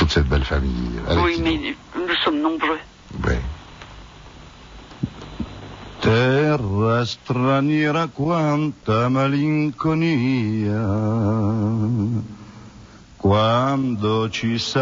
toute cette belle famille. Oui, mais nous sommes nombreux. Oui. Terra straniera, quanta malinconia, quando ci